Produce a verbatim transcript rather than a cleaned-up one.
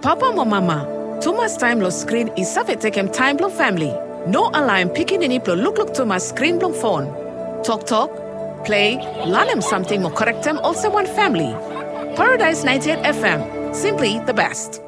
Papa mo mama, Thomas time lo screen is safetekem time lo family. No alarm picking any plo look look Thomas screen blong phone. Talk talk, play, learn them something more correct them also one family. Paradise ninety-eight F M, simply the best.